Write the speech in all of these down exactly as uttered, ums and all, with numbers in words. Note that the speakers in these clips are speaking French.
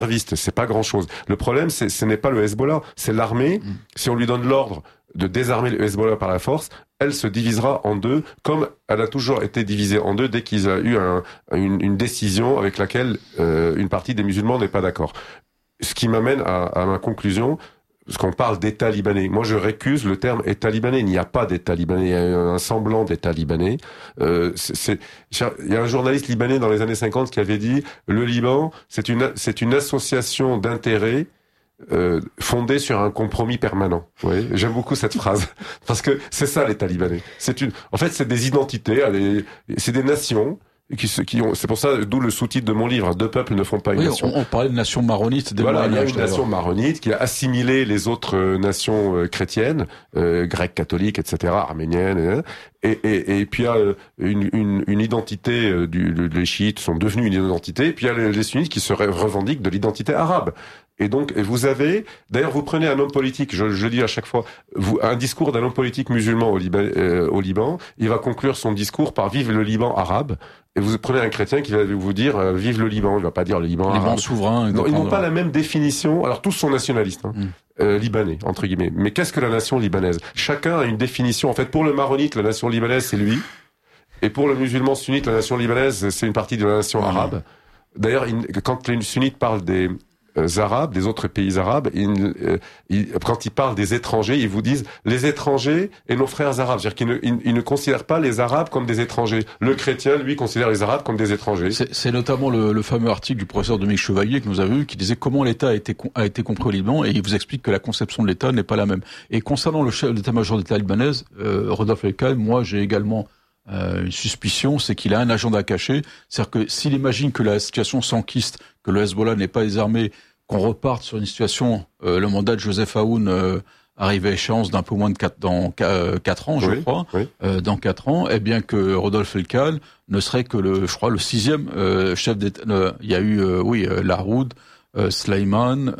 c'est pas grand-chose. Le problème, c'est, ce n'est pas le Hezbollah, c'est l'armée. Mmh. Si on lui donne l'ordre de désarmer le Hezbollah par la force, elle se divisera en deux, comme elle a toujours été divisée en deux dès qu'il y a eu un, une, une décision avec laquelle euh, une partie des musulmans n'est pas d'accord. Ce qui m'amène à, à ma conclusion, parce qu'on parle d'État libanais. Moi, je récuse le terme État libanais. Il n'y a pas d'État libanais. Il y a un semblant d'État libanais. Euh, c'est, c'est, il y a un journaliste libanais dans les années cinquante qui avait dit « Le Liban, c'est une, c'est une association d'intérêts euh, fondée sur un compromis permanent. » Vous voyez, j'aime beaucoup cette phrase. Parce que c'est ça, l'État libanais. C'est une, en fait, c'est des identités, allez, c'est des nations. Qui, qui ont, c'est pour ça, d'où le sous-titre de mon livre, deux peuples ne font pas une oui, nation. On, on parlait de nation maronite. Des voilà, il y a une nation maronite qui a assimilé les autres euh, nations euh, chrétiennes, euh, grecques, catholiques, et cetera, arméniennes, et, et, et puis il y a une, une, une identité euh, du, les chiites sont devenus une identité, et puis il y a les, les sunnites qui se revendiquent de l'identité arabe. Et donc, vous avez, d'ailleurs, vous prenez un homme politique, je, je le dis à chaque fois, vous, un discours d'un homme politique musulman au Liban, euh, au Liban, il va conclure son discours par « Vive le Liban arabe ». Et vous prenez un chrétien qui va vous dire euh, « Vive le Liban », il va pas dire le Liban arabe. Liban souverain. Non, ils n'ont pas la même définition. Alors, tous sont nationalistes, hein, mm. euh, libanais, entre guillemets. Mais qu'est-ce que la nation libanaise ? Chacun a une définition. En fait, pour le maronite, la nation libanaise, c'est lui. Et pour le musulman sunnite, la nation libanaise, c'est une partie de la nation arabe. Mm. D'ailleurs, il, quand les sunnites parlent des... Euh, arabes, des autres pays arabes, ils, euh, ils, quand ils parlent des étrangers, ils vous disent les étrangers et nos frères arabes. C'est-à-dire qu'ils ne, ils, ils ne considèrent pas les arabes comme des étrangers. Le chrétien, lui, considère les arabes comme des étrangers. C'est, c'est notamment le, le fameux article du professeur Dominique Chevalier que nous avons vu, qui disait comment l'État a été, a été compris au Liban, et il vous explique que la conception de l'État n'est pas la même. Et concernant le chef d'état-major d'État libanaise, euh, Rodolphe El-Kal, moi j'ai également Euh, une suspicion, c'est qu'il a un agenda caché. C'est-à-dire que s'il imagine que la situation s'enquiste, que le Hezbollah n'est pas désarmé, qu'on reparte sur une situation, euh, le mandat de Joseph Aoun euh, arrive à échéance d'un peu moins de quatre, dans euh, quatre ans, je oui, crois, oui. Euh, dans quatre ans, eh bien que Rodolphe El-Kal ne serait que le, je crois, le sixième euh, chef d'État. Euh, il y a eu, euh, oui, euh, Laroud, euh, Sleiman.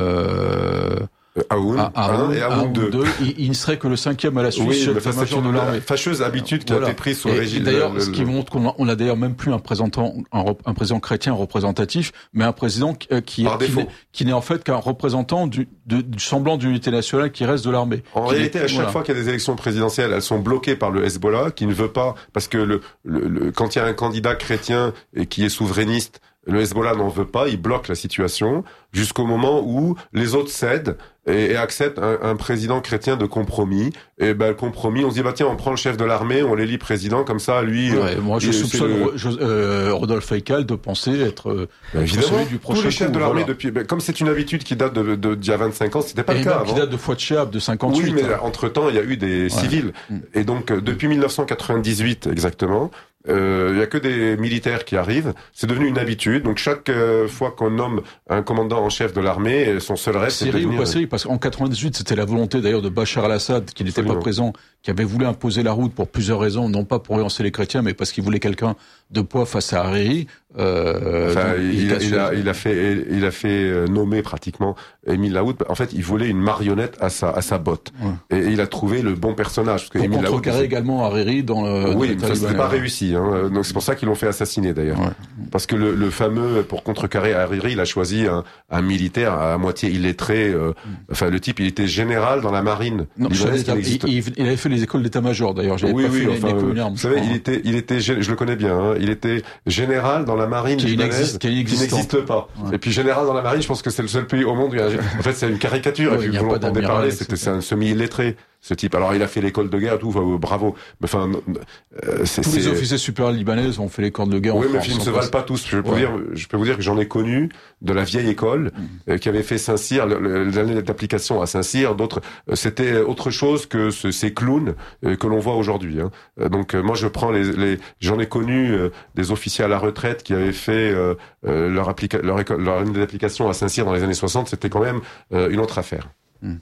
Euh, Aoun, ah, Aoun, et Aoun deux. Il, il ne serait que le cinquième à la Suisse. Oui, chef mais c'est une de l'armée. fâcheuse habitude qui voilà. a été prise sous le régime. D'ailleurs, le, ce qui le... montre qu'on a, on a d'ailleurs même plus un représentant, un, un président chrétien représentatif, mais un président qui, qui, qui, n'est, qui n'est en fait qu'un représentant du, de, du semblant d'unité nationale qui reste de l'armée. En qui réalité, est, à chaque voilà. fois qu'il y a des élections présidentielles, elles sont bloquées par le Hezbollah, qui ne veut pas, parce que le, le, le quand il y a un candidat chrétien et qui est souverainiste, le Hezbollah n'en veut pas, il bloque la situation jusqu'au moment où les autres cèdent et, et acceptent un, un président chrétien de compromis. Et ben le compromis, on se dit bah tiens, on prend le chef de l'armée, on l'élit président, comme ça lui. Ouais, euh, moi je soupçonne le... je, euh, Rodolphe El-Kal de penser être euh, ben, évidemment celui du prochain. Tous les chefs coup, de l'armée voilà. depuis, ben, comme c'est une habitude qui date de, de, d'il y a vingt-cinq ans, c'était pas et le cas avant. Qui date de Fouad Chehab de cinquante-huit. Oui, mais hein. entre temps il y a eu des ouais. civils. Mm. Et donc depuis mille neuf cent quatre-vingt-dix-huit exactement. Il euh, y a que des militaires qui arrivent. C'est devenu une habitude. Donc chaque euh, fois qu'on nomme un commandant en chef de l'armée, son seul rêve c'est de devenir... Syrie ou pas Syrie, parce qu'en quatre-vingt-dix-huit, c'était la volonté d'ailleurs de Bachar al-Assad, qui n'était pas présent, qui avait voulu imposer la route pour plusieurs raisons, non pas pour relancer les chrétiens, mais parce qu'il voulait quelqu'un de poids face à Hariri. Euh, enfin, donc, il, il, a, il, a, il a fait, il a fait nommer pratiquement Émile Laoud. En fait, il voulait une marionnette à sa, à sa botte. Ouais. Et, et il a trouvé le bon personnage. Parce que pour Émile contrecarrer Laoud, également Hariri dans le. Oui, dans mais ça c'était pas réussi. Hein. Donc c'est pour ça qu'ils l'ont fait assassiner d'ailleurs. Ouais. Parce que le, le fameux, pour contrecarrer Hariri, il a choisi un, un militaire à moitié illettré. Euh, mm. Enfin, le type, il était général dans la marine. Non, il, il, il avait fait les écoles d'état-major d'ailleurs. J'avais oui, pas oui. fait Enfin, les, les vous savez, il était, il était, je le connais bien. Hein, il était général dans la marine qui libanaise, qui n'existe pas. Ouais. Et puis général dans la marine, je pense que c'est le seul pays au monde où il y a... En fait, c'est une caricature. Ouais, et puis vous l'entendez parler, c'était c'est un semi-illettré. Ce type. Alors, il a fait l'école de guerre, tout, enfin, bravo. Mais enfin, euh, c'est, tous c'est... les officiers supérieurs libanais ont fait l'école de guerre. Oui, en mais France, ils ne se valent pas tous. Je peux ouais. dire, je peux vous dire que j'en ai connu de la vieille école mmh. euh, qui avait fait Saint-Cyr, l'année d'application à Saint-Cyr. D'autres, euh, c'était autre chose que ce, ces clowns euh, que l'on voit aujourd'hui. Hein. Euh, donc, euh, moi, je prends les, les, j'en ai connu euh, des officiers à la retraite qui avaient fait euh, euh, leur, applica... leur, école, leur année d'application à Saint-Cyr dans les années soixante. C'était quand même euh, une autre affaire. Mmh.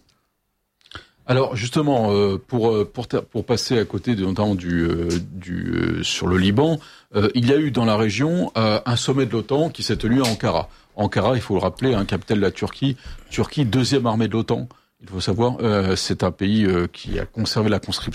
Alors justement, euh, pour pour pour passer à côté de, notamment du euh, du euh, sur le Liban, euh, il y a eu dans la région euh, un sommet de l'OTAN qui s'est tenu à Ankara. Ankara, il faut le rappeler, un hein, capitale de la Turquie, Turquie deuxième armée de l'OTAN. Il faut savoir, euh, c'est un pays euh, qui a conservé la conscription,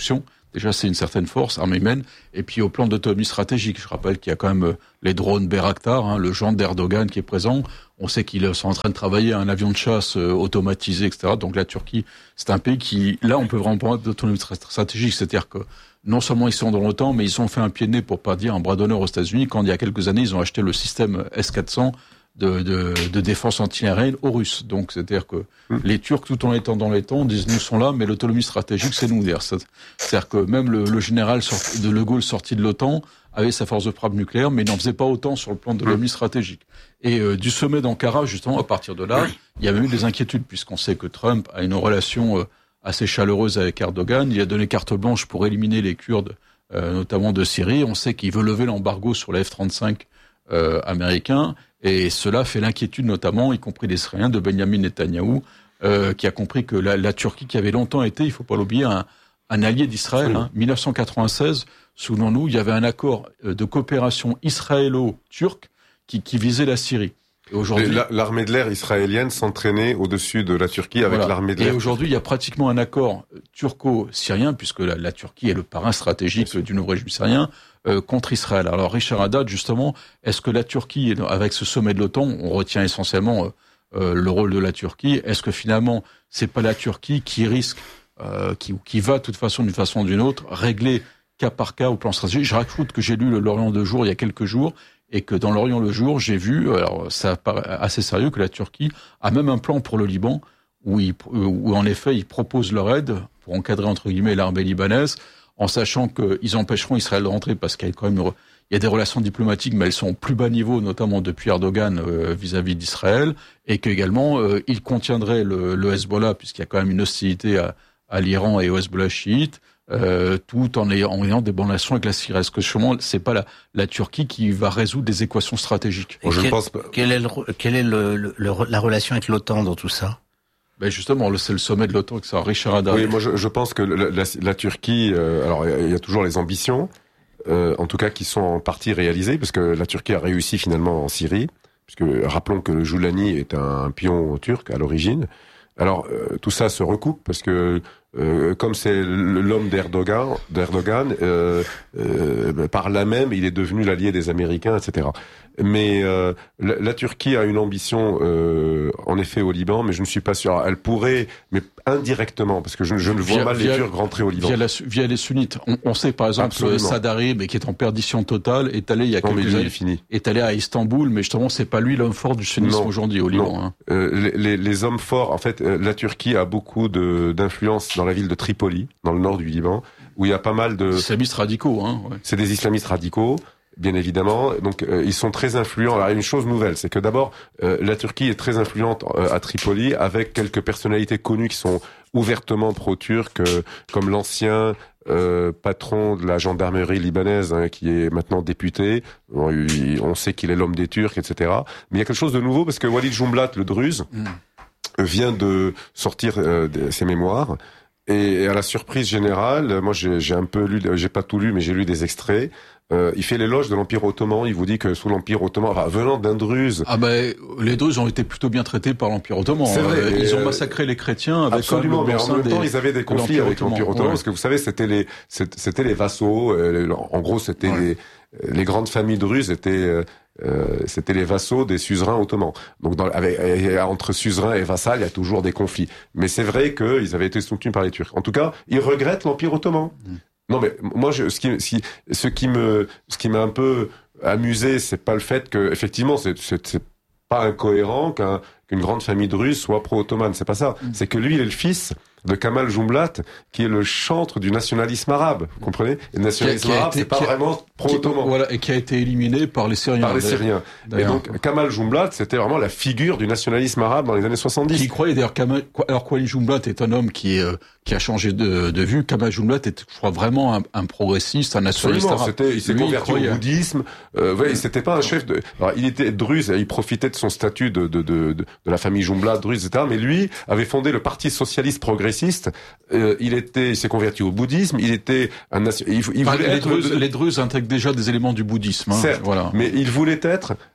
Déjà, c'est une certaine force arménienne. Et puis, au plan d'autonomie stratégique, je rappelle qu'il y a quand même les drones Bayraktar, hein, le genre d'Erdogan qui est présent. On sait qu'ils sont en train de travailler à un avion de chasse euh, automatisé, et cetera. Donc, la Turquie, c'est un pays qui, là, on peut vraiment parler d'autonomie stratégique. C'est-à-dire que non seulement ils sont dans l'OTAN, mais ils ont fait un pied de nez, pour pas dire un bras d'honneur aux États-Unis, quand il y a quelques années, ils ont acheté le système S quatre cents de, de, de défense anti-aérienne aux Russes. Donc, c'est-à-dire que mmh. les Turcs, tout en étant dans l'OTAN, disent nous sont là, mais l'autonomie stratégique, c'est nous. C'est-à-dire que même le, le général sorti, de De Gaulle sorti de l'OTAN avait sa force de frappe nucléaire, mais il n'en faisait pas autant sur le plan de l'autonomie stratégique. Et euh, du sommet d'Ankara, justement, à partir de là, il y avait eu des inquiétudes, puisqu'on sait que Trump a une relation euh, assez chaleureuse avec Erdogan. Il a donné carte blanche pour éliminer les Kurdes, euh, notamment de Syrie. On sait qu'il veut lever l'embargo sur les F trente-cinq euh, américains. Et cela fait l'inquiétude, notamment, y compris des Israéliens, de Benjamin Netanyahou, euh, qui a compris que la, la Turquie, qui avait longtemps été, il faut pas l'oublier, un, un allié d'Israël. Hein, mille neuf cent quatre-vingt-seize, souvenons-nous, il y avait un accord de coopération israélo-turque qui, qui visait la Syrie. Et aujourd'hui, la, l'armée de l'air israélienne s'entraînait au-dessus de la Turquie avec voilà. l'armée de l'air. Et aujourd'hui, il y a pratiquement un accord turco-syrien, puisque la, la Turquie est le parrain stratégique du nouveau régime syrien, euh, contre Israël. Alors Richard Haddad, justement, est-ce que la Turquie, avec ce sommet de l'OTAN, on retient essentiellement euh, euh, le rôle de la Turquie, est-ce que finalement, c'est pas la Turquie qui risque, euh, qui, qui va de toute façon, d'une façon ou d'une autre, régler cas par cas au plan stratégique? Je rajoute que j'ai lu le L'Orient le jour il y a quelques jours, et que dans l'Orient le jour, j'ai vu, alors ça paraît assez sérieux, que la Turquie a même un plan pour le Liban, où, il, où en effet ils proposent leur aide pour encadrer entre guillemets l'armée libanaise, en sachant qu'ils empêcheront Israël de rentrer, parce qu'il y a quand même il y a des relations diplomatiques, mais elles sont au plus bas niveau, notamment depuis Erdogan euh, vis-à-vis d'Israël, et qu'également euh, ils contiendraient le, le Hezbollah, puisqu'il y a quand même une hostilité à, à l'Iran et au Hezbollah chiite. Euh, tout en ayant, en ayant des bonnes relations avec la Syrie. Est-ce que justement, c'est pas la, la Turquie qui va résoudre des équations stratégiques? Bon, je quel, pense pas. Quelle est, le, quelle est le, le, le, la relation avec l'OTAN dans tout ça? Ben justement, c'est le sommet de l'OTAN que ça, Richard Haddad. Oui, moi je, je pense que la, la, la Turquie, euh, alors il y, y a toujours les ambitions, euh, en tout cas qui sont en partie réalisées, parce que la Turquie a réussi finalement en Syrie, puisque rappelons que le Joulani est un pion turc à l'origine. Alors euh, tout ça se recoupe parce que euh, comme c'est l'homme d'Erdogan, d'Erdogan, euh, euh, par là même il est devenu l'allié des Américains, et cetera. Mais euh, la, la Turquie a une ambition euh, en effet au Liban, mais je ne suis pas sûr. Elle pourrait, mais indirectement, parce que je, je ne vois via, mal via, les Turcs rentrer au Liban. Via, la, via les sunnites. On, on sait par exemple que Saad Harib, qui est en perdition totale, est allé il y a non, quelques années, fini. est allé à Istanbul, mais justement c'est pas lui l'homme fort du sunnisme aujourd'hui au Liban. Hein. Euh, les, les, les hommes forts, en fait, la Turquie a beaucoup de, d'influence dans la ville de Tripoli, dans le nord du Liban, où il y a pas mal de... islamistes radicaux, hein. Ouais. C'est des islamistes radicaux. Bien évidemment, donc euh, ils sont très influents. Alors une chose nouvelle, c'est que d'abord euh, la Turquie est très influente euh, à Tripoli, avec quelques personnalités connues qui sont ouvertement pro-turques, euh, comme l'ancien euh, patron de la gendarmerie libanaise, hein, qui est maintenant député. Bon, il, on sait qu'il est l'homme des Turcs, et cetera. Mais il y a quelque chose de nouveau parce que Walid Jumblat, le Druze, mm. vient de sortir euh, de ses mémoires. Et à la surprise générale, moi j'ai, j'ai un peu lu, j'ai pas tout lu, mais j'ai lu des extraits. Euh, il fait l'éloge de l'Empire ottoman. Il vous dit que sous l'Empire ottoman, enfin, venant d'un Druze... Ah ben, les Druzes ont été plutôt bien traités par l'Empire ottoman. C'est vrai. Euh, ils ont massacré les chrétiens avec absolument, mais en même temps, des, ils avaient des conflits avec l'Empire ottoman, ouais. Parce que vous savez, c'était les, c'était les vassaux. Euh, en gros, c'était ouais. les, les grandes familles druzes étaient, euh, c'était les vassaux des suzerains ottomans. Donc, dans, avec, entre suzerains et vassals, il y a toujours des conflits. Mais c'est vrai qu'ils avaient été soutenus par les Turcs. En tout cas, ils regrettent l'Empire ottoman. Mm. Non, mais moi, je, ce qui, si, ce qui me, ce qui m'a un peu amusé, c'est pas le fait que, effectivement, c'est, c'est, c'est pas incohérent qu'un, qu'une grande famille druze soit pro-ottomane. C'est pas ça. Mm. C'est que lui, il est le fils de Kamal Jumblat, qui est le chantre du nationalisme arabe. Vous comprenez? Et le nationalisme arabe, été, c'est pas a, vraiment pro-ottoman. Qui, voilà, et qui a été éliminé par les Syriens. Par les Syriens. D'ailleurs. Et donc, Kamal Jumblat, c'était vraiment la figure du nationalisme arabe dans les années soixante-dix. Qui croyait d'ailleurs, Kamal, alors Walid Jumblat est un homme qui est, euh, qui a changé de, de vue. Kamal Jumblat est, je crois, vraiment un, un progressiste, un nationaliste Absolument, arabe. C'était, il s'est Lui, converti il au bouddhisme. Euh, ouais, mmh. C'était pas un chef de, alors, il était druze, il profitait de son statut de, de, de, de, de la famille Jumblat, druze, et cetera. Mais lui avait fondé le Parti socialiste progressiste. Euh, il était, il s'est converti au bouddhisme. Il était un nation. Il, il enfin, voulait les, être Druzes, de... les Druzes intègrent déjà des éléments du bouddhisme. Hein, certes, voilà. mais il voulait être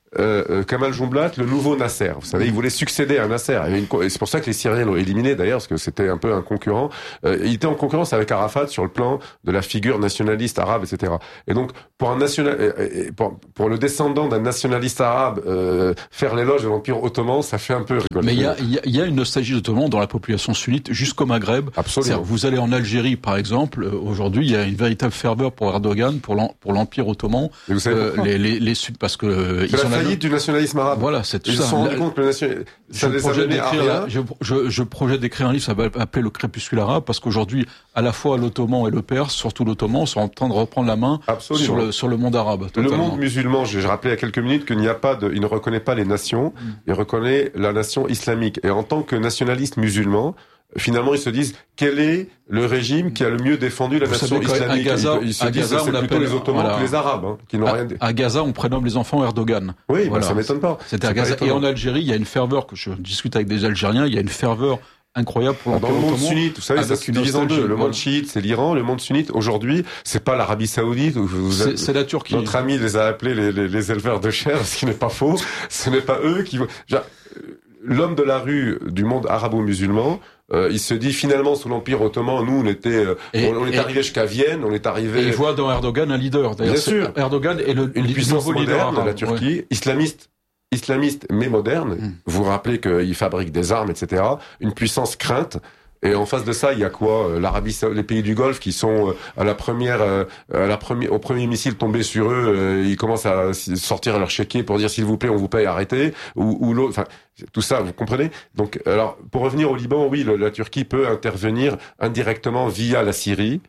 euh, Kamal Jumblat le nouveau Nasser. Vous savez, il voulait succéder à Nasser. Et, une, et c'est pour ça que les Syriens l'ont éliminé d'ailleurs, parce que c'était un peu un concurrent. Euh, il était en concurrence avec Arafat sur le plan de la figure nationaliste arabe, et cetera. Et donc, pour un national, pour, pour le descendant d'un nationaliste arabe, euh, faire l'éloge de l'Empire ottoman, ça fait un peu rigoler. Mais il y a, y, a, y a une nostalgie ottomane dans la population sunnite jusqu'au Maghreb. Absolument. Vous allez en Algérie, par exemple, aujourd'hui, il y a une véritable ferveur pour Erdogan, pour, l'en, pour l'Empire ottoman. Et vous savez euh, les, les, les Sud, parce que euh, c'est ils la faillite du nationalisme arabe. Voilà, c'est tout ils ça. Ils se sont rendus compte que le nationalisme, ça je les a menés à rien. Je, je, je projette d'écrire un livre, ça va appeler le crépuscule arabe, parce qu'aujourd'hui, à la fois l'ottoman et le perse, surtout l'ottoman, sont en train de reprendre la main Absolument. sur le sur le monde arabe. Totalement. Le monde musulman, je, je rappelais il y a quelques minutes qu'il n'y a pas de, il ne reconnaît pas les nations, mm. il reconnaît la nation islamique. Et en tant que nationaliste musulman, finalement, ils se disent quel est le régime qui a le mieux défendu la Vous nation savez, islamique. à Gaza, ils, ils se à disent Gaza, c'est on plutôt appelle, les Ottomans voilà. que les Arabes, hein, qui n'ont à, rien. Dit. À Gaza, on prénomme les enfants Erdogan. Oui, voilà. bah, ça m'étonne pas. C'était à Gaza. Et en Algérie, il y a une ferveur que je discute avec des Algériens. Il y a une ferveur incroyable pour l'Empire ottoman. Dans le ottoman. monde sunnite, vous savez, ça se divise en deux. Le monde chiite, c'est l'Iran. Le monde sunnite, aujourd'hui, c'est pas l'Arabie Saoudite. Vous c'est, êtes, c'est la Turquie. Notre ami les a appelés les, les, les éleveurs de chair, ce qui n'est pas faux. Ce n'est pas eux qui vont. L'homme de la rue du monde arabo-musulman, euh, il se dit finalement sous l'Empire ottoman, nous on était, euh, et, on, on est et, arrivé jusqu'à Vienne, on est arrivé. Et il voit dans Erdogan un leader. D'ailleurs, bien sûr, Erdogan est le une puissance moderne de la Turquie, ouais. islamiste, islamiste mais moderne. Mm. Vous vous rappelez qu'il fabrique des armes, et cetera. Une puissance crainte. Et en face de ça, il y a quoi? L'Arabie, les pays du Golfe qui sont à la première, à la première, au premier missile tombé sur eux, ils commencent à sortir leur chéquier pour dire s'il vous plaît, on vous paye, arrêtez. Ou, ou l'autre, enfin, tout ça, vous comprenez? Donc, alors, pour revenir au Liban, oui, le, la Turquie peut intervenir indirectement via la Syrie.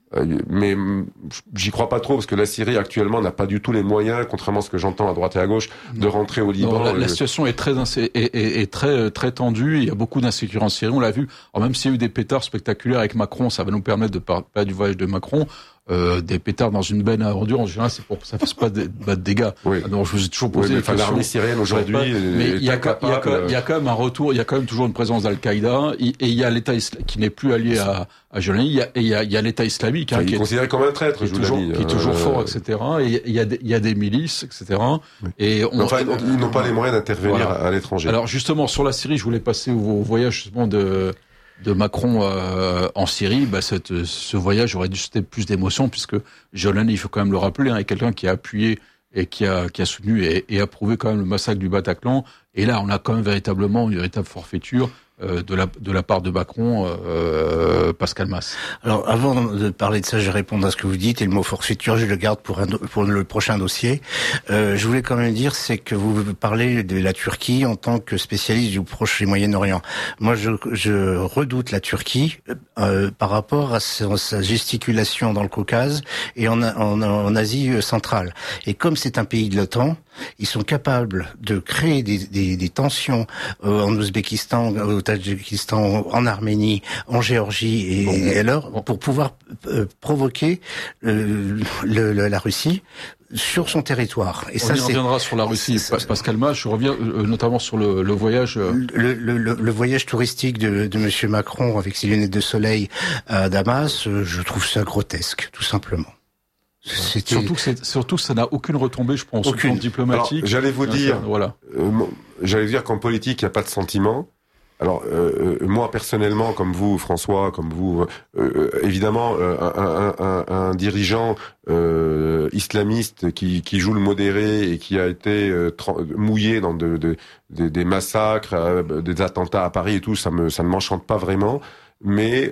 Mais j'y crois pas trop parce que la Syrie actuellement n'a pas du tout les moyens, contrairement à ce que j'entends à droite et à gauche, de rentrer au Liban. Non, la, la situation est très est, est, est très très tendue. Il y a beaucoup d'insécurité en Syrie. On l'a vu. Alors même s'il y a eu des pétards spectaculaires avec Macron, ça va nous permettre de parler du voyage de Macron. Euh, des pétards dans une benne à ordures, en général, c'est pour ça fasse pas de, pas de dégâts. Oui. Alors, je vous ai toujours posé oui, la question. L'armée syrienne aujourd'hui, mais il y, a, il, y a quand, il y a quand même un retour, il y a quand même toujours une présence d'Al-Qaïda, et il y a l'État qui n'est plus allié à, à Joulani, et il y a, il y a l'État islamique, hein, qui est considéré comme un traître, qui est toujours, qui est toujours euh, fort, et cetera. Et il y a, des, il y a des milices, et cetera. Oui. Et on, enfin, ils n'ont pas les moyens d'intervenir voilà. à, à l'étranger. Alors justement, sur la Syrie, je voulais passer au, au voyage justement de. de Macron euh, en Syrie, bah cette, ce voyage aurait dû susciter plus d'émotions puisque Jolani, il faut quand même le rappeler, hein, est quelqu'un qui a appuyé et qui a, qui a soutenu et, et approuvé quand même le massacre du Bataclan. Et là, on a quand même véritablement une véritable forfaiture euh, de la de la part de Macron, euh, Pascal Mas. Alors, avant de parler de ça, je vais répondre à ce que vous dites et le mot forfaiture, je le garde pour un, pour le prochain dossier. Euh, je voulais quand même dire, c'est que vous parlez de la Turquie en tant que spécialiste du Proche et Moyen-Orient. Moi, je, je redoute la Turquie euh, par rapport à sa, sa gesticulation dans le Caucase et en, en, en Asie centrale. Et comme c'est un pays de l'OTAN, ils sont capables de créer des, des, des tensions euh, en Ouzbékistan, au Tadjikistan, en Arménie, en Géorgie et, bon, et alors bon. pour pouvoir euh, provoquer euh, le, le, la Russie sur son territoire. Et on ça, y reviendra sur la Russie, c'est, Pascal Mas. Je reviens euh, notamment sur le, le voyage. Euh... Le, le, le, le voyage touristique de, de Monsieur Macron avec ses lunettes de soleil à Damas, euh, je trouve ça grotesque, tout simplement. C'était... Surtout que c'est, surtout ça n'a aucune retombée, je pense, aucune. Au plan diplomatique. Alors, j'allais vous dire, voilà. Euh, j'allais dire qu'en politique, il n'y a pas de sentiment. Alors euh, euh, moi personnellement, comme vous, François, comme vous, euh, euh, évidemment, euh, un, un, un, un dirigeant euh, islamiste qui, qui joue le modéré et qui a été euh, tra- mouillé dans de, de, de, des massacres, euh, des attentats à Paris et tout, ça me ça ne m'enchante pas vraiment. Mais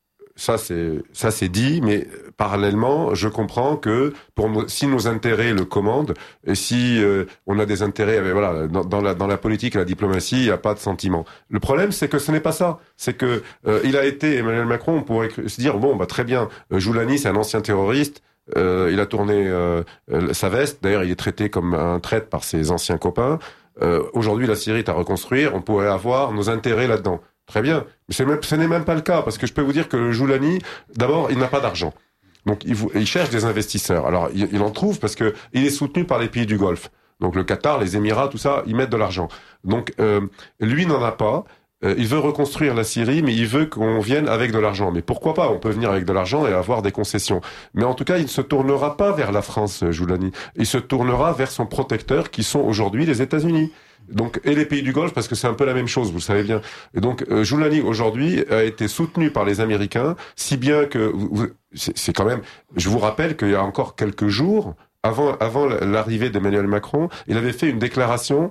ça c'est ça c'est dit, mais parallèlement, je comprends que pour nos, si nos intérêts le commandent et si euh, on a des intérêts, avec, voilà, dans, dans la dans la politique et la diplomatie, il n'y a pas de sentiment. Le problème, c'est que ce n'est pas ça. C'est que euh, il a été Emmanuel Macron. On pourrait se dire bon, bah très bien. Joulani, c'est un ancien terroriste. Euh, il a tourné euh, sa veste. D'ailleurs, il est traité comme un traître par ses anciens copains. Euh, aujourd'hui, la Syrie est à reconstruire. On pourrait avoir nos intérêts là-dedans. Très bien, mais c'est même, ce n'est même pas le cas, parce que je peux vous dire que Joulani, d'abord, il n'a pas d'argent. Donc, il, il cherche des investisseurs. Alors, il, il en trouve parce que il est soutenu par les pays du Golfe. Donc, le Qatar, les Émirats, tout ça, ils mettent de l'argent. Donc, euh, lui n'en a pas. euh, il veut reconstruire la Syrie, mais il veut qu'on vienne avec de l'argent. Mais pourquoi pas? On peut venir avec de l'argent et avoir des concessions. Mais en tout cas, il ne se tournera pas vers la France, Joulani. Il se tournera vers son protecteur, qui sont aujourd'hui les États-Unis. Donc, et les pays du Golfe, parce que c'est un peu la même chose, vous le savez bien. Et donc, euh, Joulani, aujourd'hui, a été soutenu par les Américains, si bien que, vous, c'est, c'est quand même, je vous rappelle qu'il y a encore quelques jours, avant, avant l'arrivée d'Emmanuel Macron, il avait fait une déclaration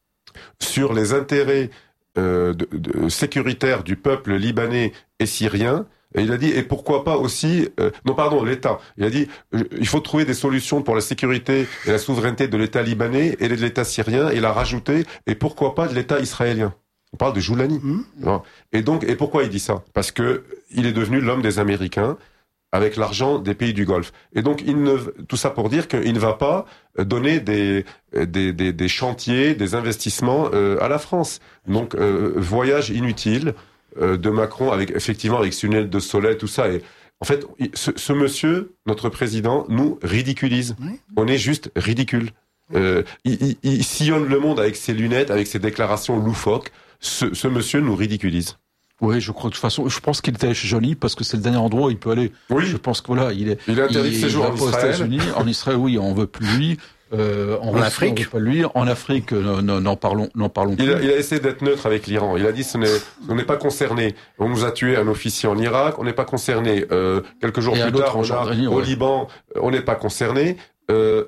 sur les intérêts euh, de, de, sécuritaires du peuple libanais et syrien. Et il a dit, et pourquoi pas aussi, euh, non pardon, l'État. Il a dit, euh, il faut trouver des solutions pour la sécurité et la souveraineté de l'État libanais et de l'État syrien. Et il a rajouté, et pourquoi pas de l'État israélien. On parle de Joulani. Mmh. Et donc, et pourquoi il dit ça? Parce que il est devenu l'homme des Américains avec l'argent des pays du Golfe. Et donc, il ne, tout ça pour dire qu'il ne va pas donner des, des, des, des chantiers, des investissements euh, à la France. Donc, euh, voyage inutile de Macron, avec effectivement avec Sunel de Soleil, tout ça. Et en fait, ce, ce monsieur, notre président, nous ridiculise. Oui. On est juste ridicule. Oui. Euh, il, il, il sillonne le monde avec ses lunettes, avec ses déclarations loufoques. Ce, ce monsieur nous ridiculise. Oui, je crois de toute façon, je pense qu'il était chez Johnny parce que c'est le dernier endroit où il peut aller. Oui. Je pense que voilà, il est. Il a interdit de séjour en Israël. Aux États-Unis, en Israël, oui, on veut plus lui. Euh, en, en Russie, Afrique, on veut pas lui. En Afrique, euh, n'en parlons, n'en parlons plus. Il a, il a essayé d'être neutre avec l'Iran. Il a dit, ce n'est, on n'est pas concerné. On nous a tué un officier en Irak, on n'est pas concerné. Euh, quelques jours Et plus tard, on a, ouais. au Liban, on n'est pas concerné. Euh,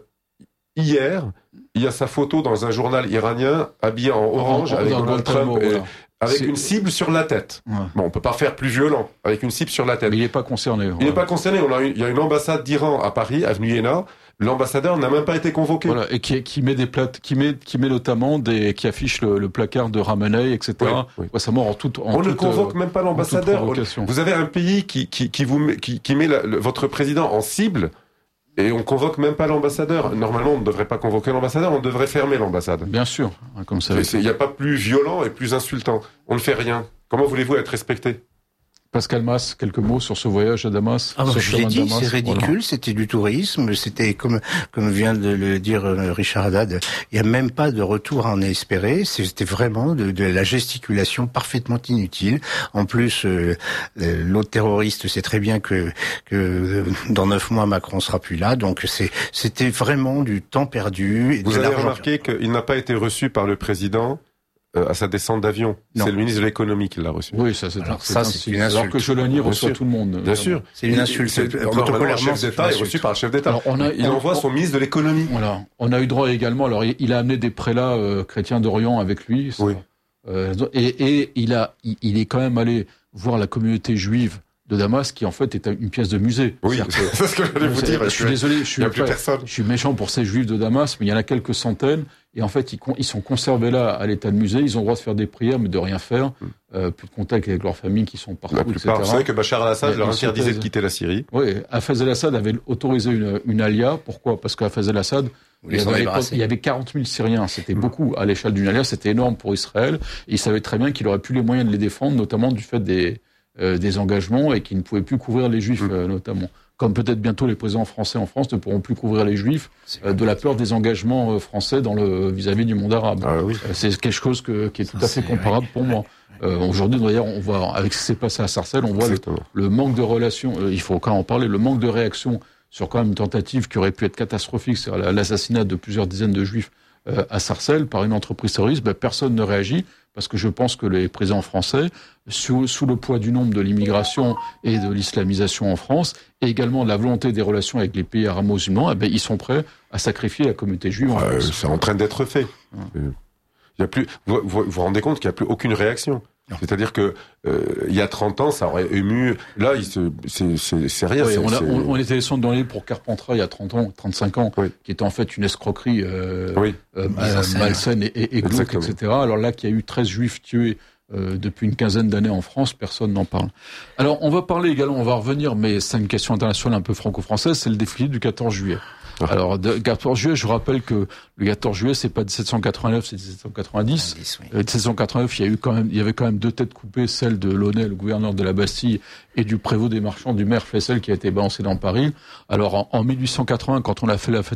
hier, il y a sa photo dans un journal iranien, habillé en orange, en, avec Donald Trump. Et, voilà. Avec c'est... une cible sur la tête. Ouais. Bon, on peut pas faire plus violent, avec une cible sur la tête. Mais il n'est pas concerné. Il n'est ouais. pas concerné. On a une, il y a une ambassade d'Iran à Paris, avenue Iéna. L'ambassadeur n'a même pas été convoqué. Voilà, et qui, qui met des plates, qui met, qui met notamment des, qui affiche le, le placard de Ramenei, et cetera. Oui, oui. Récemment, en toute, en on toute, ne convoque euh, même pas l'ambassadeur. Vous avez un pays qui, qui, qui vous, met, qui, qui met la, le, votre président en cible. Et on convoque même pas l'ambassadeur. Normalement, on ne devrait pas convoquer l'ambassadeur, on devrait fermer l'ambassade. Bien sûr, comme ça. Il n'y a pas plus violent et plus insultant. On ne fait rien. Comment voulez-vous être respecté? Pascal Mas, quelques mots sur ce voyage à Damas. Ah, je l'ai dit, c'est ridicule, voilà. C'était du tourisme, c'était comme comme vient de le dire Richard Haddad, il n'y a même pas de retour à en espérer, c'était vraiment de, de la gesticulation parfaitement inutile. En plus, euh, l'autre terroriste sait très bien que que dans neuf mois Macron sera plus là, donc c'est c'était vraiment du temps perdu. Et Vous de avez remarqué qu'il n'a pas été reçu par le président Euh, à sa descente d'avion. Non. C'est le ministre de l'économie qui l'a reçu. Oui, ça c'est, alors, c'est ça, un c'est signe. une insulte. Alors que Joulani reçoit tout le monde. Bien sûr. C'est une insulte. C'est, c'est, normalement, le chef d'État est reçu par le chef d'État. Alors, on a, il on, envoie on, son ministre de l'économie. Voilà. On a eu droit également, alors il, il a amené des prélats euh, chrétiens d'Orient avec lui. Ça. Oui. Euh, et, et il a, il, il est quand même allé voir la communauté juive de Damas, qui en fait est une pièce de musée. Oui, c'est, c'est ce que j'allais vous dire. Je suis désolé, je suis, il y a plus personne. Je suis méchant pour ces juifs de Damas, mais il y en a quelques centaines, et en fait, ils, ils sont conservés là, à l'état de musée, ils ont le droit de faire des prières, mais de rien faire, mm. euh, plus de contact avec leurs familles qui sont partout, la plupart, et cetera. Vous savez que Bachar al-Assad leur interdisait de quitter la Syrie. Oui, Hafez el-Assad avait autorisé une, une alia, pourquoi? Parce qu'Hafez el-Assad, il y, avait il y avait quarante mille Syriens, c'était mm. beaucoup à l'échelle d'une alia, c'était énorme pour Israël, et il savait très bien qu'il aurait plus les moyens de les défendre, notamment du fait des Euh, des engagements et qui ne pouvaient plus couvrir les Juifs, mmh. euh, notamment. Comme peut-être bientôt les présidents français en France ne pourront plus couvrir les Juifs euh, de la peur des engagements euh, français dans le vis-à-vis du monde arabe. Ah, oui. euh, c'est quelque chose que, qui est Ça, tout à fait comparable vrai. pour moi. Euh, aujourd'hui, d'ailleurs, on voit avec ce qui s'est passé à Sarcelles, on voit le, le manque de relations. Euh, il faut quand même en parler. Le manque de réaction sur quand même une tentative qui aurait pu être catastrophique, c'est l'assassinat de plusieurs dizaines de Juifs euh, à Sarcelles par une entreprise terroriste. Ben, personne ne réagit. Parce que je pense que les présidents français, sous, sous le poids du nombre de l'immigration et de l'islamisation en France, et également de la volonté des relations avec les pays arabes musulmans, eh bien, ils sont prêts à sacrifier la communauté juive. En euh, France. C'est en train d'être fait. Ouais. Il y a plus, vous, vous vous rendez compte qu'il n'y a plus aucune réaction. Non. C'est-à-dire que euh, il y a trente ans, ça aurait ému. Là, il se, c'est, c'est, c'est rien. Oui, c'est, on, a, c'est... on, on était descendu dans l'île pour Carpentras il y a trente ans, trente-cinq ans, oui. qui était en fait une escroquerie euh, oui. euh, malsaine et, et, et glauque, et cetera. Alors là, qu'il y a eu treize juifs tués euh, depuis une quinzaine d'années en France, personne n'en parle. Alors, on va parler également, on va revenir, mais c'est une question internationale un peu franco-française, c'est le défilé du quatorze juillet. Alors, de quatorze juillet, je rappelle que le quatorze juillet, c'est pas dix-sept cent quatre-vingt-neuf, c'est dix-sept cent quatre-vingt-dix. Oui. Euh, dix-sept cent quatre-vingt-neuf, il y a eu quand même, il y avait quand même deux têtes coupées, celle de Launay, le gouverneur de la Bastille, et du prévôt des marchands, du maire Flessel, qui a été balancé dans Paris. Alors, en, en mille huit cent quatre-vingts, quand on a fait la fête,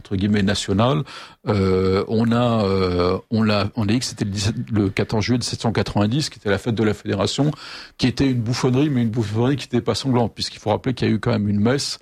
entre guillemets nationale. Euh, on a, euh, on l'a, on a dit que c'était le, dix-sept, le quatorze juillet dix-sept cent quatre-vingt-dix, qui était la fête de la Fédération, qui était une bouffonnerie, mais une bouffonnerie qui n'était pas sanglante, puisqu'il faut rappeler qu'il y a eu quand même une messe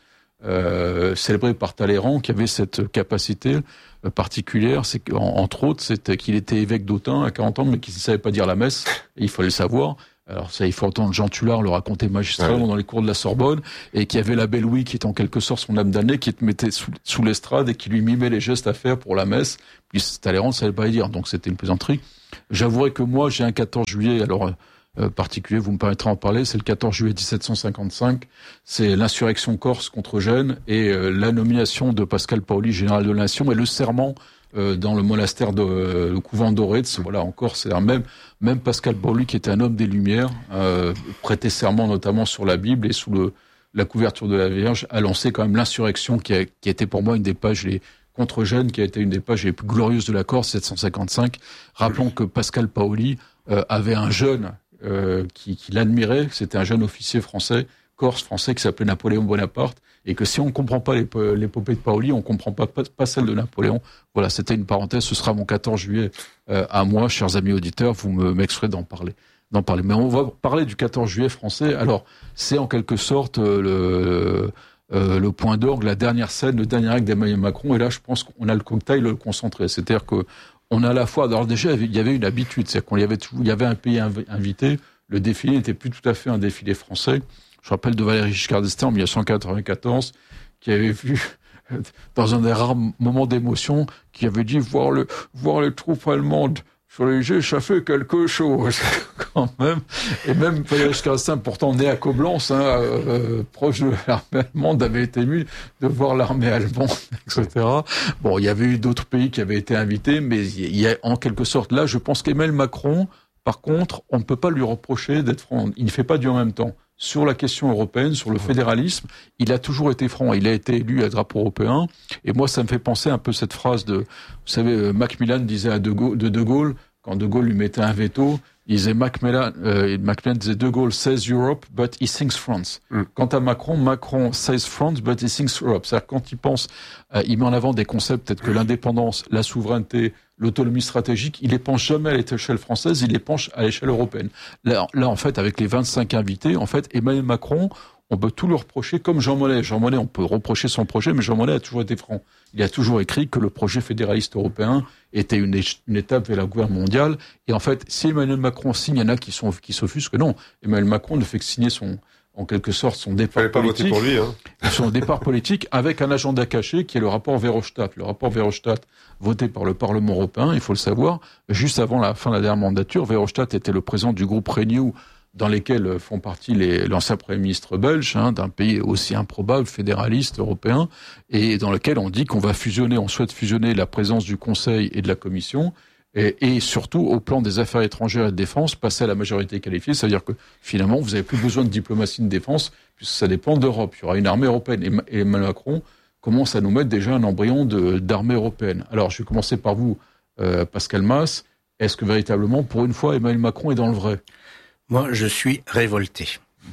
euh, célébrée par Talleyrand, qui avait cette capacité euh, particulière, c'est qu'entre autres, c'était qu'il était évêque d'Autun à quarante ans, mais qu'il ne savait pas dire la messe, et il fallait le savoir. Alors ça, il faut entendre Jean Tullard le raconter magistralement ouais. dans les cours de la Sorbonne, et qui avait l'abbé Louis, qui est en quelque sorte son âme damnée, qui te mettait sous, sous l'estrade et qui lui mimait les gestes à faire pour la messe. Puis Talleyrand ne savait pas y dire, donc c'était une plaisanterie. J'avouerai que moi, j'ai un quatorze juillet, alors euh, particulier, vous me permettrez d'en parler, c'est le quatorze juillet dix-sept cent cinquante-cinq, c'est l'insurrection corse contre Gênes, et euh, la nomination de Pascal Paoli, général de la Nation, et le serment Euh, dans le monastère de euh, le couvent d'Oretz, voilà encore, c'est même même Pascal Paoli, qui était un homme des Lumières, euh, prêtait serment notamment sur la Bible et sous le la couverture de la Vierge, a lancé quand même l'insurrection qui a qui était pour moi une des pages les contre Gênes, qui a été une des pages les plus glorieuses de la Corse, sept cent cinquante-cinq. Rappelons que Pascal Paoli euh, avait un jeune euh, qui, qui l'admirait, c'était un jeune officier français, corse français, qui s'appelait Napoléon Bonaparte, et que si on ne comprend pas l'épopée de Paoli, on ne comprend pas, pas, pas celle de Napoléon. Voilà, c'était une parenthèse, ce sera mon quatorze juillet euh, à moi, chers amis auditeurs, vous me m'exferez d'en parler. d'en parler. Mais on va parler du quatorze juillet français. Alors, c'est en quelque sorte euh, le, euh, le point d'orgue, la dernière scène, le dernier acte d'Emmanuel Macron, et là, je pense qu'on a le cocktail le concentré. C'est-à-dire que on a à la fois, alors déjà, il y avait une habitude, c'est-à-dire qu'il y avait, il y avait un pays invité, le défilé n'était plus tout à fait un défilé français. Je rappelle de Valéry Giscard d'Estaing en mille neuf cent quatre-vingt-quatorze, qui avait vu, dans un des rares moments d'émotion, qui avait dit voir le voir les troupes allemandes sur les jets, ça fait quelque chose, quand même. Et même Valéry Giscard d'Estaing, pourtant né à Coblence, hein, euh, proche de l'armée allemande, avait été ému de voir l'armée allemande, et cetera. Bon, il y avait eu d'autres pays qui avaient été invités, mais il y a en quelque sorte là, je pense qu'Emmanuel Macron, par contre, on ne peut pas lui reprocher d'être franc. Il ne fait pas du en même temps. Sur la question européenne, sur le fédéralisme, il a toujours été franc. Il a été élu à drapeau européen. Et moi, ça me fait penser un peu cette phrase de, vous savez, Macmillan disait à De Gaulle, de De Gaulle, quand De Gaulle lui mettait un veto, il disait Macmillan, euh, Macmillan disait De Gaulle says Europe, but he thinks France. Mm. Quant à Macron, Macron says France, but he thinks Europe. C'est-à-dire quand il pense, euh, il met en avant des concepts tels que l'indépendance, la souveraineté, l'autonomie stratégique, il les penche jamais à l'échelle française, il les penche à l'échelle européenne. Là, là, en fait, avec les vingt-cinq invités, en fait, Emmanuel Macron, on peut tout le reprocher, comme Jean Monnet. Jean Monnet, on peut reprocher son projet, mais Jean Monnet a toujours été franc. Il a toujours écrit que le projet fédéraliste européen était une, une étape vers la gouverne mondiale. Et en fait, si Emmanuel Macron signe, il y en a qui sont qui s'offusquent. Non, Emmanuel Macron ne fait que signer son, en quelque sorte, son départ politique. Pas voter pour lui, hein. Son départ politique avec un agenda caché qui est le rapport Verhofstadt. Le rapport Verhofstadt, voté par le Parlement européen, il faut le savoir, juste avant la fin de la dernière mandature. Verhofstadt était le président du groupe Renew, dans lesquels font partie les, l'ancien Premier ministre belge, hein, d'un pays aussi improbable, fédéraliste, européen, et dans lequel on dit qu'on va fusionner, on souhaite fusionner la présence du Conseil et de la Commission, et, et surtout, au plan des affaires étrangères et de défense, passer à la majorité qualifiée, c'est-à-dire que finalement, vous n'avez plus besoin de diplomatie de défense, puisque ça dépend d'Europe. Il y aura une armée européenne, et Emmanuel Macron commence à nous mettre déjà un embryon de, d'armée européenne. Alors, je vais commencer par vous, euh, Pascal Mas. Est-ce que véritablement, pour une fois, Emmanuel Macron est dans le vrai ? Moi, je suis révolté.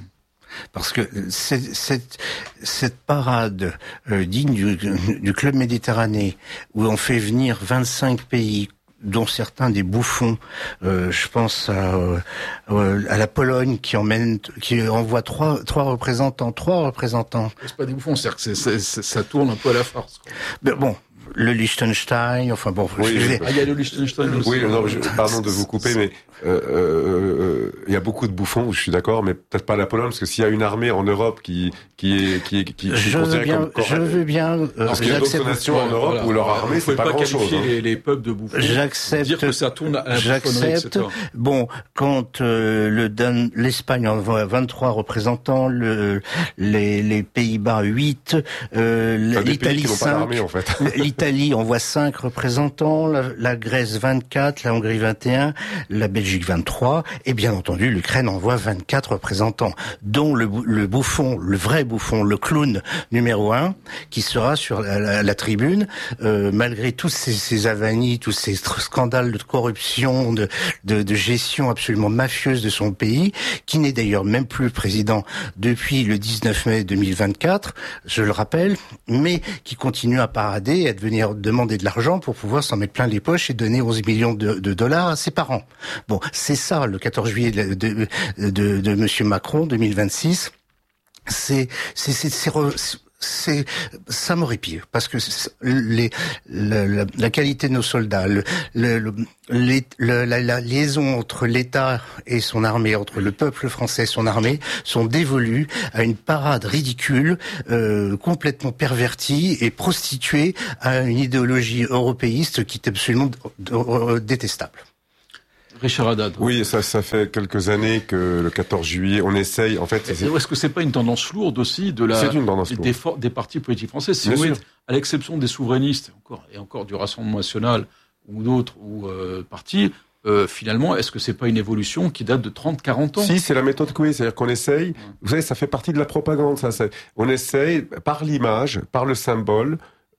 Parce que cette, cette, cette parade euh, digne du, du Club Méditerranée, où on fait venir vingt-cinq pays, dont certains des bouffons, euh, je pense à, euh, à la Pologne qui emmène, qui envoie trois, trois représentants, trois représentants. C'est pas des bouffons, c'est que c'est, c'est, c'est, ça tourne un peu à la farce. Ben bon. Le Liechtenstein, enfin bon. Oui, je vais... Ah, il y a le Liechtenstein aussi. Oui, non, je, pardon de vous couper, mais euh, euh, il y a beaucoup de bouffons, je suis d'accord, mais peut-être pas la Pologne, parce que s'il y a une armée en Europe qui qui est qui est qui, qui je veux bien, comme... je veux bien. Euh, parce qu'il y a d'autres nations en Europe voilà, où leur armée voilà, c'est pas, pas grand-chose. Hein. Les, les peuples de bouffons. J'accepte. Dire que ça tourne à la J'accepte. Bon, quand euh, le Dan, l'Espagne envoie vingt-trois représentants, le les les Pays-Bas huit, euh, l'Italie cinq, en fait. l'Italie envoie cinq représentants, la, la Grèce vingt-quatre, la Hongrie vingt et un, la Belgique vingt-trois, et bien entendu l'Ukraine envoie vingt-quatre représentants, dont le, le bouffon, le vrai bouffon, le clown numéro un, qui sera sur la, la, la tribune, euh, malgré tous ces, ces avanies, tous ces scandales de corruption, de, de, de gestion absolument mafieuse de son pays, qui n'est d'ailleurs même plus président depuis le dix-neuf mai deux mille vingt-quatre, je le rappelle, mais qui continue à parader, à devenir venir demander de l'argent pour pouvoir s'en mettre plein les poches et donner onze millions de, de dollars à ses parents. Bon, c'est ça, le quatorze juillet de, de, de, de Monsieur Macron, deux mille vingt-six. C'est, c'est, c'est, c'est, c'est ça m'horripile parce que les, la, la, la qualité de nos soldats, le, le, les, le, la, la liaison entre l'État et son armée, entre le peuple français et son armée, sont dévolues à une parade ridicule, euh, complètement pervertie et prostituée à une idéologie européiste qui est absolument détestable. Richard Haddad. Oui, ça, ça fait quelques années que le quatorze juillet, on essaye, en fait... C'est... Est-ce que c'est pas une tendance lourde aussi de la, c'est une tendance lourde. Des, for... des partis politiques français? Si vous êtes, à l'exception des souverainistes, encore, et encore du Rassemblement National, ou d'autres, ou euh, partis, euh, finalement, est-ce que c'est pas une évolution qui date de trente, quarante ans? Si, c'est la méthode Coué, c'est-à-dire qu'on essaye, vous savez, ça fait partie de la propagande, ça, ça on essaye, par l'image, par le symbole,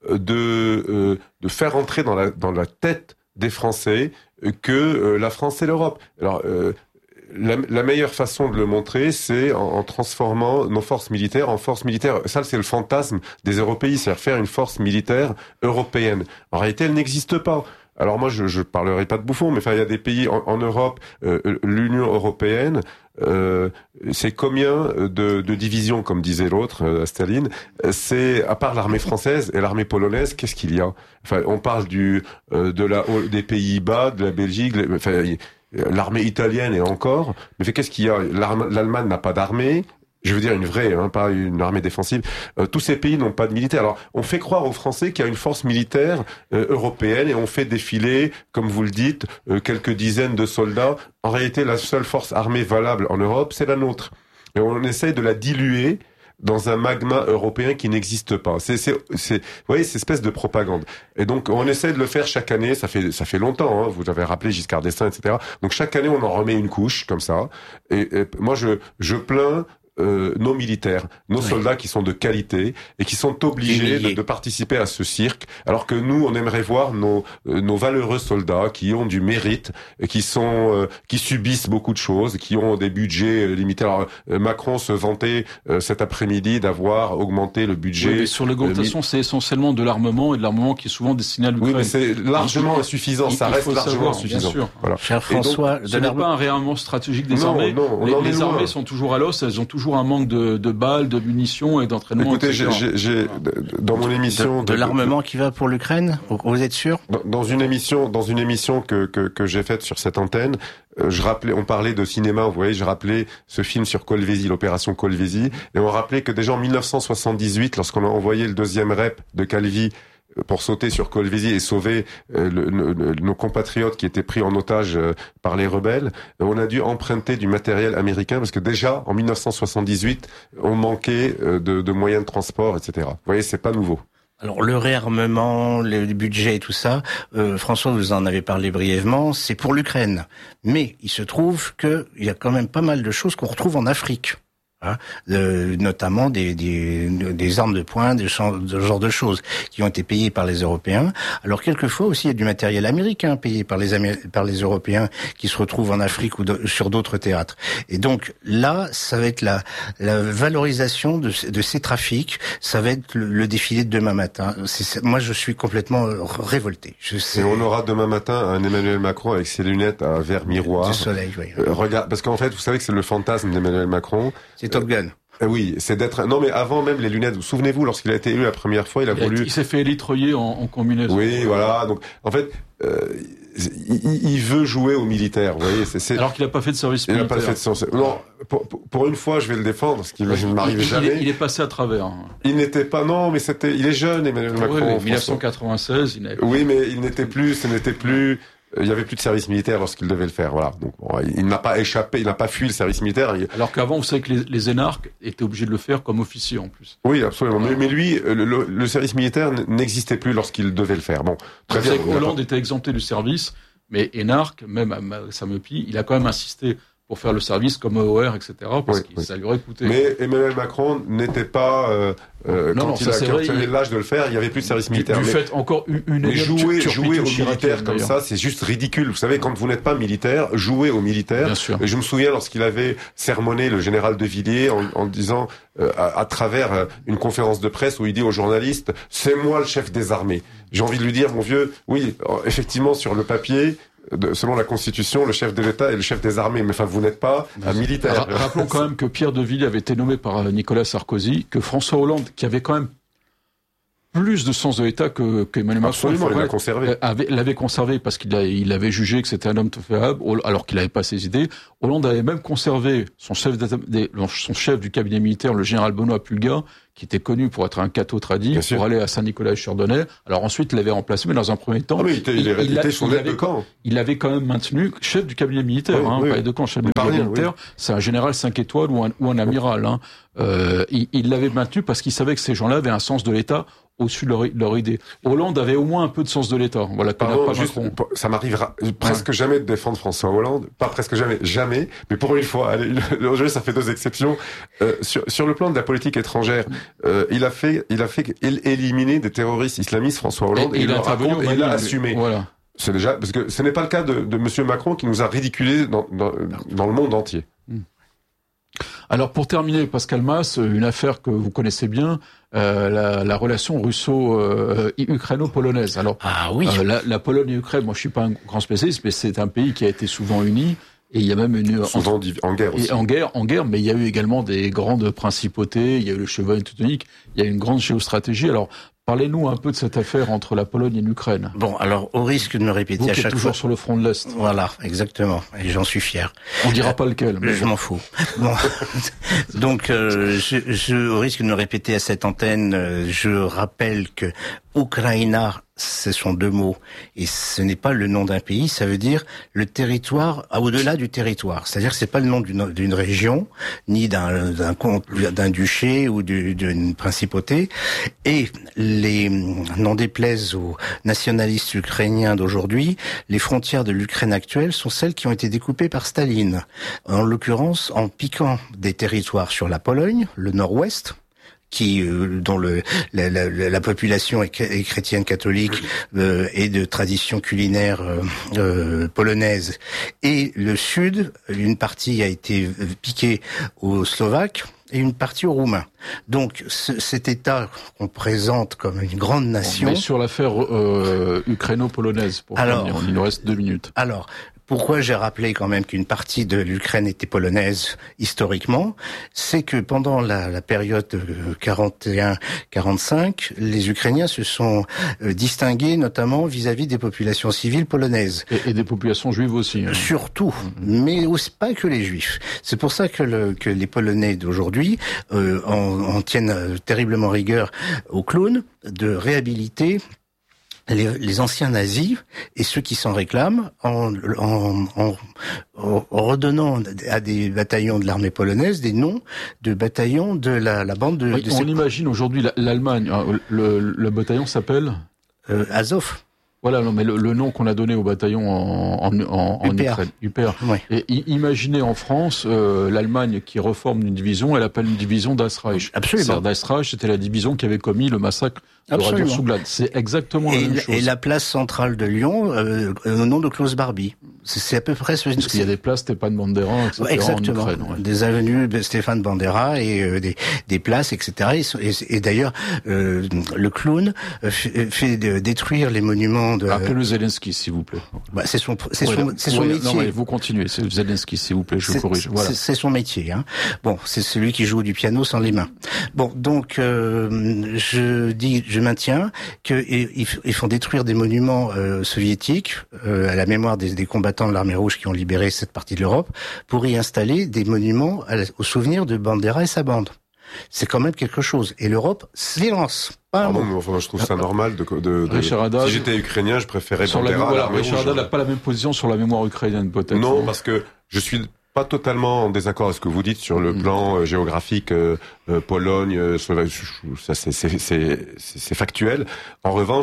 de, euh, de faire entrer dans la, dans la tête des Français que euh, la France c'est l'Europe. Alors euh, la, la meilleure façon de le montrer, c'est en, en transformant nos forces militaires en forces militaires. Ça, c'est le fantasme des européistes, c'est-à-dire faire une force militaire européenne. En réalité, elle n'existe pas. Alors moi, je ne parlerai pas de bouffon, mais enfin, il y a des pays en, en Europe, euh, l'Union européenne, euh, c'est combien de, de divisions, comme disait l'autre, euh, Staline. C'est à part l'armée française et l'armée polonaise, qu'est-ce qu'il y a? Enfin, on parle du euh, de la des Pays-Bas, de la Belgique, les, enfin, l'armée italienne et encore. Mais qu'est-ce qu'il y a? L'Allemagne n'a pas d'armée. Je veux dire une vraie, hein, pas une armée défensive. Euh, tous ces pays n'ont pas de militaires. Alors, on fait croire aux Français qu'il y a une force militaire euh, européenne et on fait défiler, comme vous le dites, euh, quelques dizaines de soldats. En réalité, la seule force armée valable en Europe, c'est la nôtre. Et on essaye de la diluer dans un magma européen qui n'existe pas. C'est, c'est, c'est, vous voyez, c'est espèce de propagande. Et donc, on essaie de le faire chaque année. Ça fait, ça fait longtemps. Hein, vous avez rappelé Giscard d'Estaing, et cetera. Donc, chaque année, on en remet une couche comme ça. Et, et moi, je, je plains. Euh, nos militaires, nos oui. soldats qui sont de qualité et qui sont obligés de, de participer à ce cirque, alors que nous, on aimerait voir nos, euh, nos valeureux soldats qui ont du mérite, et qui sont, euh, qui subissent beaucoup de choses, qui ont des budgets euh, limités. Alors, euh, Macron se vantait euh, cet après-midi d'avoir augmenté le budget. Oui, mais sur l'augmentation, euh, c'est essentiellement de l'armement et de l'armement qui est souvent destiné à l'Ukraine. Oui, mais c'est largement insuffisant. Il, ça il reste largement savoir, insuffisant. Bien sûr. Voilà. Cher François, donc, ce n'est pas un réarmement stratégique des non, armées. Non, on les en les est armées loin. sont toujours à l'os. Elles ont toujours un manque de, de balles, de munitions et d'entraînement. Écoutez, j'ai, j'ai, j'ai, dans mon émission de, de, de l'armement qui va pour l'Ukraine, vous êtes sûr? Dans, dans une émission, dans une émission que que, que j'ai faite sur cette antenne, euh, je rappelais, on parlait de cinéma, vous voyez, je rappelais ce film sur Kolwezi, l'opération Kolwezi, et on rappelait que déjà en mille neuf cent soixante-dix-huit, lorsqu'on a envoyé le deuxième R E P de Calvi pour sauter sur Kolwezi et sauver euh, le, le, le, nos compatriotes qui étaient pris en otage euh, par les rebelles, on a dû emprunter du matériel américain parce que déjà en mille neuf cent soixante-dix-huit, on manquait euh, de, de moyens de transport, et cetera. Vous voyez, c'est pas nouveau. Alors le réarmement, le budget et tout ça, euh, François, vous en avez parlé brièvement, c'est pour l'Ukraine. Mais il se trouve qu'il y a quand même pas mal de choses qu'on retrouve en Afrique. Hein, euh, notamment des, des, des armes de poing, des ce genre de choses qui ont été payées par les Européens. Alors quelquefois aussi il y a du matériel américain payé par les Amé- par les Européens qui se retrouvent en Afrique ou de, sur d'autres théâtres. Et donc là, ça va être la, la valorisation de, de ces trafics. Ça va être le, le défilé de demain matin. C'est, moi, je suis complètement révolté. Je sais. Et on aura demain matin un Emmanuel Macron avec ses lunettes à verre miroir. Du soleil, oui. Euh, regarde, parce qu'en fait, vous savez que c'est le fantasme d'Emmanuel Macron. C'est Top Gun. Euh, oui, c'est d'être... Non, mais avant même les lunettes, vous souvenez-vous, lorsqu'il a été élu la première fois, il a il voulu... A, il s'est fait élitroyer en, en combinaison. Oui, voilà. Donc, en fait, euh, il, il veut jouer aux militaires, vous voyez. C'est, c'est... Alors qu'il n'a pas fait de service il militaire. Il n'a pas fait de service... Non, pour, pour une fois, je vais le défendre, parce qu'il ne m'arrivait jamais. Il est, il est passé à travers. Il n'était pas... Non, mais c'était... Il est jeune, Emmanuel Macron. Oui, oui, dix-neuf cent quatre-vingt-seize, il n'avait pas... Oui, mais il n'était plus... Ce n'était plus... Il y avait plus de service militaire lorsqu'il devait le faire, voilà. Donc bon, il n'a pas échappé, il n'a pas fui le service militaire. Il... Alors qu'avant, vous savez que les, les énarques étaient obligés de le faire comme officier en plus. Oui, absolument. Voilà. Mais, mais lui, le, le, le service militaire n'existait plus lorsqu'il devait le faire. Bon, très vous bien. Savez Hollande était exempté du service, mais énarque, même à sa myopie, il a quand même insisté pour faire le service comme E O R, et cetera, parce oui, que oui. ça lui aurait coûté. Mais Emmanuel Macron n'était pas, euh, euh, non, quand non, il, ça, a, c'est quand vrai, il avait il... l'âge de le faire, il n'y avait plus de service militaire. Du, du mais, fait, encore une, une mais jouer, tur- jouer aux turpitude militaires comme d'ailleurs. ça, c'est juste ridicule. Vous savez, quand vous n'êtes pas militaire, jouer aux militaires. Bien sûr. Et je me souviens lorsqu'il avait sermonné le général de Villiers en, en disant, euh, à, à travers euh, une conférence de presse où il dit aux journalistes, c'est moi le chef des armées. J'ai envie de lui dire, mon vieux, oui, effectivement, sur le papier, de, selon la Constitution, le chef de l'État est le chef des armées, mais enfin, vous n'êtes pas un militaire. Ra- Rappelons quand même que Pierre de Villiers avait été nommé par Nicolas Sarkozy, que François Hollande, qui avait quand même plus de sens de l'État que, que Emmanuel Macron, Absolument, il l'a conservé. avait, l'avait conservé parce qu'il a, il avait jugé que c'était un homme tolérable, alors qu'il n'avait pas ses idées. Hollande avait même conservé son chef, son chef du cabinet militaire, le général Benoît Pulga, qui était connu pour être un cateau tradit, pour sûr. aller à Saint-Nicolas-Chardonnay. Alors ensuite, il l'avait remplacé, mais dans un premier temps, ah oui, il, était, il, il, il, était son aide de camp. Il avait quand même maintenu chef du cabinet militaire, oui, hein, oui, pas aide de camp, chef du cabinet militaire. Oui. C'est un général cinq étoiles ou un, ou un amiral. Hein. Euh, il l'avait maintenu parce qu'il savait que ces gens-là avaient un sens de l'État au-dessus de leur, leur idée. Hollande avait au moins un peu de sens de l'État. Voilà, Pardon, pas juste, ça m'arrivera presque ouais. jamais de défendre François Hollande, pas presque jamais, jamais, mais pour une fois, allez, aujourd'hui ça fait deux exceptions. Euh, sur, sur le plan de la politique étrangère, euh, il a fait, il a fait éliminer des terroristes islamistes, François Hollande, et, et il, il, a raconte, et il l'a assumé. Voilà. C'est déjà parce que ce n'est pas le cas de, de Monsieur Macron qui nous a ridiculés dans, dans, dans le monde entier. Alors pour terminer, Pascal Mas, une affaire que vous connaissez bien, euh, la, la relation russo-ukraino-polonaise. Alors, ah oui. euh, la, la Pologne et l'Ukraine, moi je suis pas un grand spécialiste, mais c'est un pays qui a été souvent uni. Et il y a même une souvent en, en guerre aussi. Et en guerre, en guerre, mais il y a eu également des grandes principautés. Il y a eu le chevalier teutonique. Il y a eu une grande géostratégie. Alors, parlez-nous un peu de cette affaire entre la Pologne et l'Ukraine. Bon, alors au risque de me répéter Vous à qui chaque êtes toujours fois. sur le front de l'Est. Voilà, exactement. Et j'en suis fier. On dira pas lequel. Mais... Je m'en fous. Bon. Donc, euh, je, je, au risque de me répéter à cette antenne, je rappelle que Ukraina, ce sont deux mots, et ce n'est pas le nom d'un pays, ça veut dire le territoire au-delà du territoire. C'est-à-dire que c'est pas le nom d'une, d'une région, ni d'un, d'un, d'un duché ou d'une principauté. Et les, n'en déplaise aux nationalistes ukrainiens d'aujourd'hui, les frontières de l'Ukraine actuelle sont celles qui ont été découpées par Staline. En l'occurrence, en piquant des territoires sur la Pologne, le nord-ouest, qui euh, dont le la, la, la population est, est chrétienne catholique euh, et de tradition culinaire euh, euh, polonaise, et le sud, une partie a été piquée aux Slovaques et une partie aux Roumains. Donc ce, cet État qu'on présente comme une grande nation. Mais sur l'affaire euh, ukraino-polonaise, pour alors, finir, il nous reste deux minutes. Alors. Pourquoi j'ai rappelé quand même qu'une partie de l'Ukraine était polonaise historiquement, c'est que pendant la, la période quarante et un quarante-cinq, les Ukrainiens se sont euh, distingués notamment vis-à-vis des populations civiles polonaises. Et, et des populations juives aussi. Hein. Surtout, mmh. mais aussi pas que les Juifs. C'est pour ça que, le, que les Polonais d'aujourd'hui euh, en, en tiennent terriblement rigueur au clown de réhabiliter Les, les anciens nazis et ceux qui s'en réclament en, en, en, en redonnant à des bataillons de l'armée polonaise des noms de bataillons de la, la bande de... Oui, de on ces... imagine aujourd'hui l'Allemagne, le, le bataillon s'appelle euh, Azov. Voilà, non, mais le, le nom qu'on a donné au bataillon en, en, en, en Ukraine, U P R. Ouais. Et imaginez en France, euh, l'Allemagne qui reforme une division, elle appelle une division Das Reich. Absolument. Das Reich, c'était la division qui avait commis le massacre de Radio-Souglade. C'est exactement et la même la, chose. Et la place centrale de Lyon, euh, au nom de Klaus Barbie. C'est à peu près ce... Parce qu'il y a des places Stéphane Bandera, et cetera. Ouais, exactement. En Ukraine, ouais. Des avenues de Stéphane Bandera et euh, des, des places, et cetera. Et, et, et d'ailleurs, euh, le clown fait, fait de, détruire les monuments de... Appelez-le Zelensky, s'il vous plaît. Bah, c'est son, c'est ouais, son, c'est son ouais, métier. Non, mais vous continuez. C'est Zelensky, s'il vous plaît, je vous corrige. Voilà. C'est, c'est son métier. Hein. Bon, c'est celui qui joue du piano sans les mains. Bon, donc, euh, je dis, je maintiens qu'ils ils font détruire des monuments euh, soviétiques euh, à la mémoire des, des combattants de l'armée rouge qui ont libéré cette partie de l'Europe pour y installer des monuments à la, au souvenir de Bandera et sa bande. C'est quand même quelque chose. Et l'Europe silence. Pas Pardon, mais enfin, je trouve ça normal de, de, de... Richard Haddad, si j'étais ukrainien, je préférais Bandera. La, voilà, à Richard Haddad n'a pas la même position sur la mémoire ukrainienne, peut-être. Non, parce que je suis pas totalement en désaccord avec ce que vous dites sur le plan euh, géographique, euh, euh, Pologne, euh, ça c'est, c'est, c'est, c'est, c'est factuel. En revanche,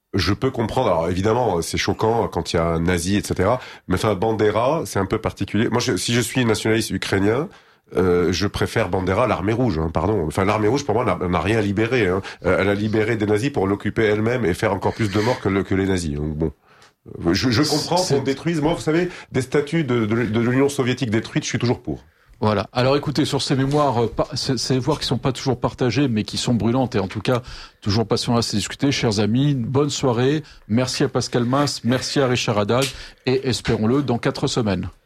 je peux comprendre. Alors évidemment, c'est choquant quand il y a un nazi, et cetera. Mais enfin, Bandera, c'est un peu particulier. Moi, je, si je suis nationaliste ukrainien, euh, je préfère Bandera à l'armée rouge. Hein, pardon. Enfin, l'armée rouge pour moi n'a, n'a rien libéré. Hein. Elle a libéré des nazis pour l'occuper elle-même et faire encore plus de morts que, le, que les nazis. Donc bon. Je, je comprends qu'on détruise. Moi, vous savez, des statues de, de, de l'Union soviétique détruites, je suis toujours pour. Voilà. Alors écoutez, sur ces mémoires, euh, ces, ces mémoires qui sont pas toujours partagées, mais qui sont brûlantes et en tout cas toujours passionnantes à se discuter, chers amis, bonne soirée. Merci à Pascal Mas, merci à Richard Haddad et espérons-le dans quatre semaines.